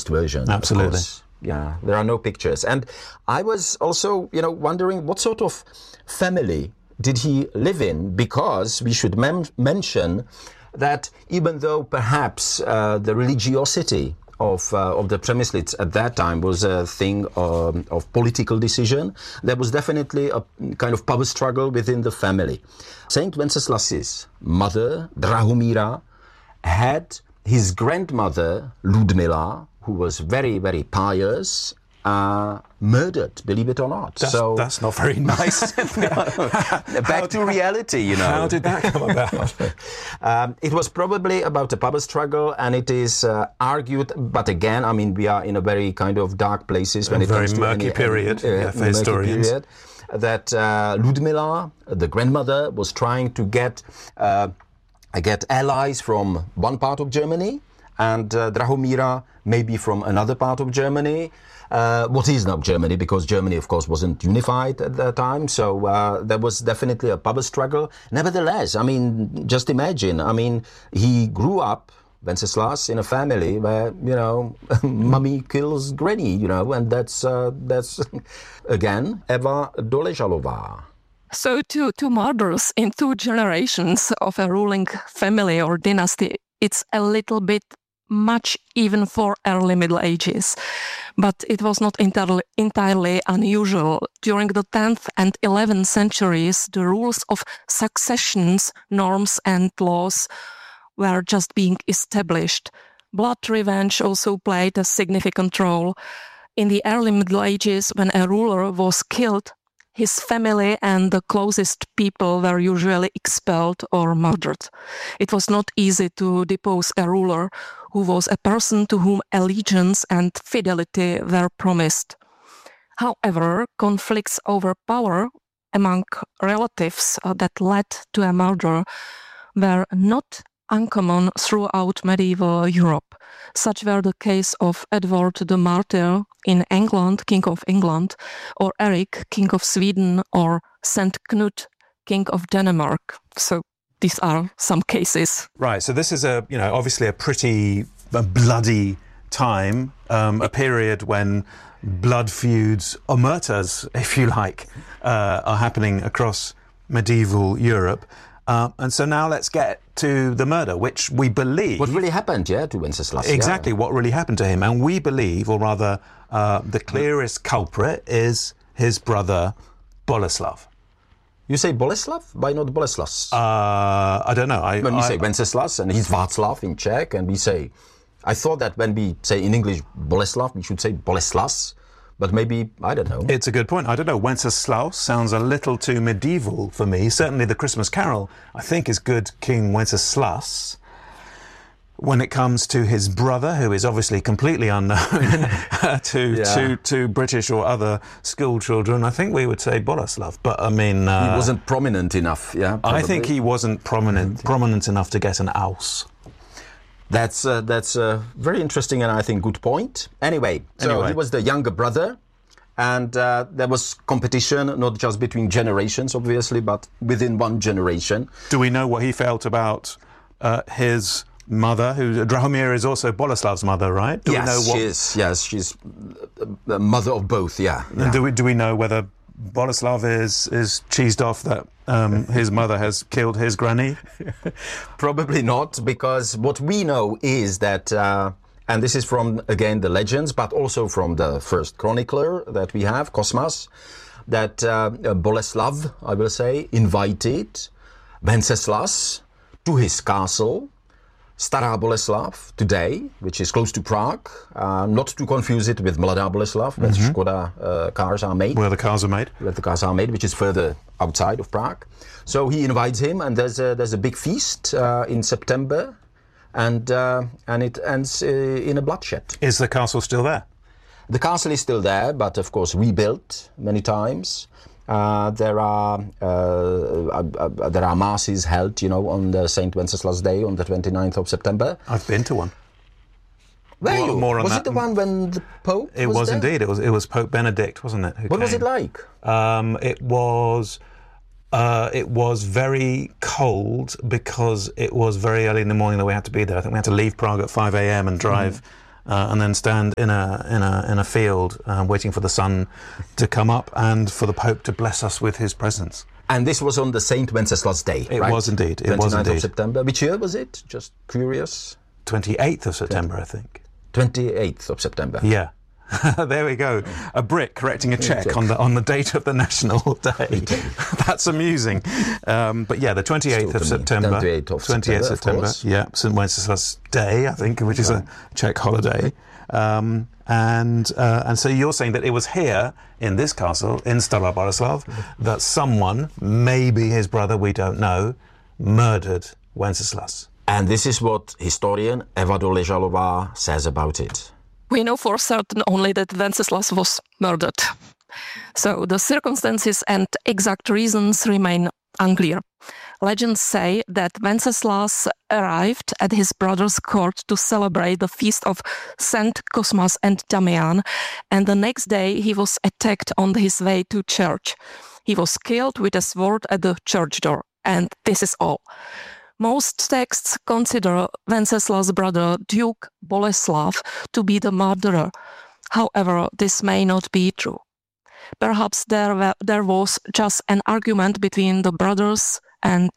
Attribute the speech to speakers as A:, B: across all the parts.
A: condensed version.
B: Absolutely.
A: Yeah, there are no pictures. And I was also, wondering what sort of family did he live in? Because we should mention that even though perhaps the religiosity of the Přemyslids at that time was a thing of political decision, there was definitely a kind of power struggle within the family. Saint Wenceslas's mother, Drahomíra, had his grandmother, Ludmila, who was very, very pious, murdered, believe it or not.
B: That's not very nice.
A: Back to reality,
B: How did that come about?
A: It was probably about a power struggle, and it is argued, but again, I mean, we are in a very kind of dark places when it comes to
B: murky period for historians.
A: That Ludmila, the grandmother, was trying to get allies from one part of Germany, and Drahomíra maybe from another part of Germany. What is now Germany, because Germany, of course, wasn't unified at that time. So there was definitely a power struggle. Nevertheless, I mean, just imagine. I mean, he grew up, Wenceslas, in a family where, mummy kills granny, and that's again, Eva Doležalová.
C: So two murders in 2 generations of a ruling family or dynasty, it's a little bit much even for early Middle Ages. But it was not entirely unusual. During the 10th and 11th centuries, the rules of successions, norms and laws were just being established. Blood revenge also played a significant role. In the early Middle Ages, when a ruler was killed, his family and the closest people were usually expelled or murdered. It was not easy to depose a ruler who was a person to whom allegiance and fidelity were promised. However, conflicts over power among relatives that led to a murder were not uncommon throughout medieval Europe. Such were the case of Edward the Martyr in England, King of England, or Eric, King of Sweden, or Saint Knut, King of Denmark. So these are some cases.
B: Right, so this is obviously a pretty bloody time, a period when blood feuds, omertas, if you like, are happening across medieval Europe. And so now let's get to the murder, which we believe...
A: What really happened, to Wenceslas.
B: Exactly, what really happened to him. And we believe, or rather, the clearest culprit is his brother, Boleslav.
A: You say Boleslav? Why not Boleslas?
B: I don't know.
A: When you say Wenceslas, and he's Václav in Czech, and we say... I thought that when we say in English Boleslav, we should say Boleslas. But maybe, I don't know.
B: It's a good point. I don't know. Wenceslaus sounds a little too medieval for me. Certainly the Christmas Carol, I think, is good King Wenceslaus. When it comes to his brother, who is obviously completely unknown to British or other school children, I think we would say Boleslav. But, I mean...
A: he wasn't prominent enough, probably.
B: I think he wasn't prominent enough to get an aus.
A: That's a very interesting and I think good point. Anyway, so he was the younger brother, and there was competition, not just between generations, obviously, but within one generation.
B: Do we know what he felt about his mother, who Drahomíra is also Boleslav's mother, right?
A: She's the mother of both,
B: And do we know whether Boleslav is cheesed off that his mother has killed his granny?
A: Probably not, because what we know is that, and this is from, again, the legends, but also from the first chronicler that we have, Cosmas, that Boleslav, I will say, invited Wenceslas to his castle, Stará Boleslav, today, which is close to Prague, not to confuse it with Mladá Boleslav, where Škoda cars are made.
B: Where the cars are made.
A: Where the cars are made, which is further outside of Prague. So he invites him, and there's a big feast in September, and it ends in a bloodshed.
B: Is the castle still there?
A: The castle is still there, but of course rebuilt many times. There are masses held, on the Saint Wenceslas Day on the 29th of September.
B: I've been to one.
A: Was it the one when the Pope
B: was
A: there?
B: Indeed. It was Pope Benedict, wasn't it?
A: What was it like?
B: It was very cold because it was very early in the morning that we had to be there. I think we had to leave Prague at 5 a.m. and drive and then stand in a field waiting for the sun to come up and for the Pope to bless us with his presence.
A: And this was on the Saint Wenceslas Day,
B: It
A: right?
B: was indeed. It
A: 29th
B: was indeed.
A: of September. Which year was it? Just curious.
B: 28th of September, I think.
A: 28th of September.
B: Yeah. There we go. A Brit correcting a Czech on the date of the national day. That's amusing. But yeah, the 28th of September.
A: 28th of September.
B: Yeah, St. Wenceslas Day, I think, which is a Czech holiday. And so you're saying that it was here in this castle in Stará Boleslav that someone, maybe his brother, we don't know, murdered Wenceslas.
A: And this is what historian Eva Doležalová says about it.
C: We know for certain only that Wenceslas was murdered. So the circumstances and exact reasons remain unclear. Legends say that Wenceslas arrived at his brother's court to celebrate the feast of Saint Cosmas and Damian, and the next day he was attacked on his way to church. He was killed with a sword at the church door, and this is all. Most texts consider Wenceslas' brother Duke Boleslav to be the murderer. However, this may not be true. Perhaps there was just an argument between the brothers, and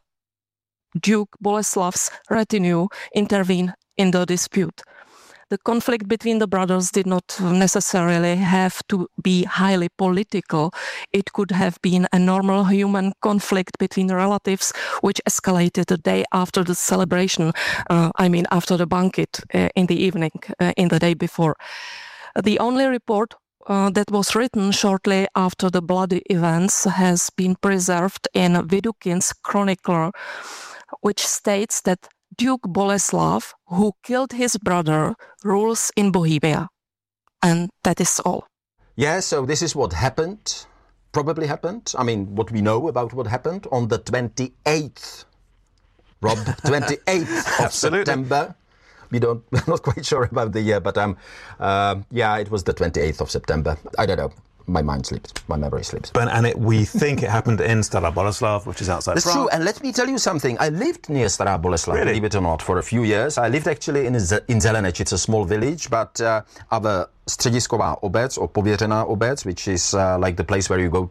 C: Duke Boleslav's retinue intervened in the dispute. The conflict between the brothers did not necessarily have to be highly political. It could have been a normal human conflict between relatives, which escalated the day after the celebration, after the banquet in the evening, in the day before. The only report that was written shortly after the bloody events has been preserved in Vidukhin's Chronicler, which states that Duke Boleslav, who killed his brother, rules in Bohemia. And that is all.
A: Yeah, so this is what happened, probably happened. I mean, what we know about what happened on the 28th, Rob, 28th of September. We're not quite sure about the year, but it was the 28th of September. I don't know. My mind slips. My memory slips.
B: We think it happened in Stará Boleslav, which is outside
A: Prague. That's true. And let me tell you something. I lived near Stará Boleslav, believe it or not, for a few years. I lived actually in Zelenec. It's a small village, but our středisková obec, or pověřená obec, which is like the place where you go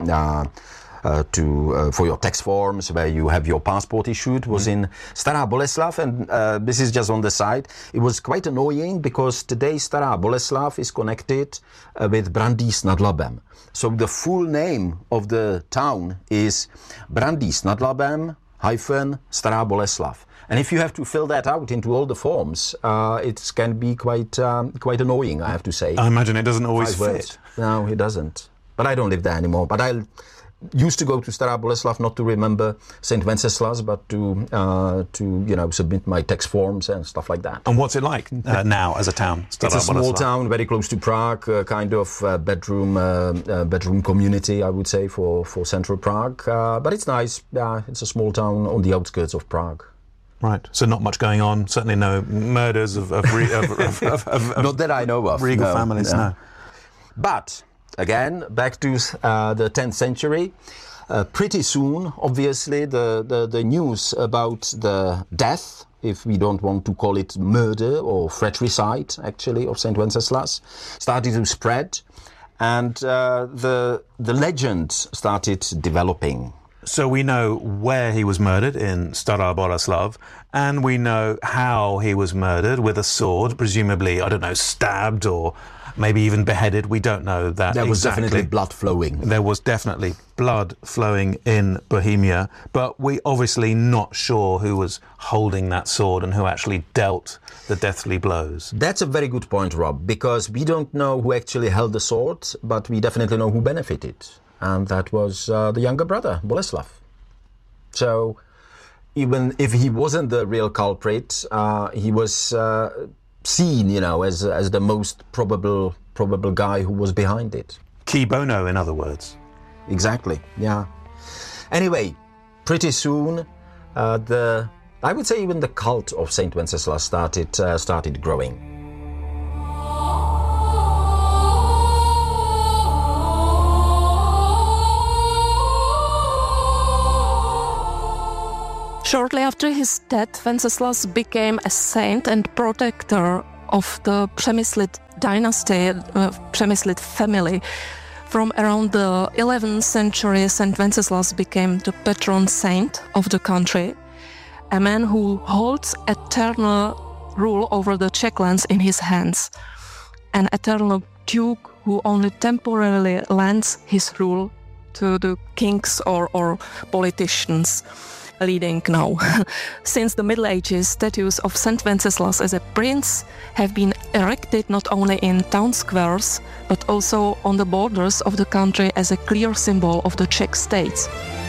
A: to for your tax forms, where you have your passport issued, was in Stará Boleslav, and this is just on the side. It was quite annoying because today Stará Boleslav is connected with Brandýs nad Labem. So the full name of the town is Brandýs nad Labem - Stará Boleslav. And if you have to fill that out into all the forms, it can be quite annoying, I have to say.
B: I imagine it doesn't always fit.
A: No, it doesn't. But I don't live there anymore. But I used to go to Stará Boleslav not to remember Saint Wenceslas, but to submit my tax forms and stuff like that.
B: And what's it like now as a town?
A: It's a small town, very close to Prague, kind of bedroom community, I would say, for central Prague. But it's nice. Yeah, it's a small town on the outskirts of Prague.
B: Right. So not much going on. Certainly no murders of
A: not that I know of.
B: Regal families. No.
A: But again, back to the 10th century. Pretty soon, obviously, the news about the death, if we don't want to call it murder or fratricide, actually, of Saint Wenceslas, started to spread, and the legend started developing.
B: So we know where he was murdered, in Stará Boleslav, and we know how he was murdered, with a sword, presumably, I don't know, stabbed or maybe even beheaded. We don't know that.
A: There was
B: exactly.
A: Definitely blood flowing.
B: There was definitely blood flowing in Bohemia, but we obviously not sure who was holding that sword and who actually dealt the deathly blows.
A: That's a very good point, Rob, because we don't know who actually held the sword, but we definitely know who benefited. And that was the younger brother, Boleslav. So even if he wasn't the real culprit, he was seen, as the most probable guy who was behind it.
B: Cui bono, in other words.
A: Exactly, yeah. Anyway, pretty soon, I would say even the cult of Saint Wenceslas started growing.
C: Shortly after his death, Wenceslas became a saint and protector of the Přemyslit dynasty, Přemyslit family. From around the 11th century, St. Wenceslas became the patron saint of the country, a man who holds eternal rule over the Czech lands in his hands, an eternal duke who only temporarily lends his rule to the kings or politicians leading now. Since the Middle Ages, statues of St. Wenceslas as a prince have been erected not only in town squares, but also on the borders of the country as a clear symbol of the Czech states.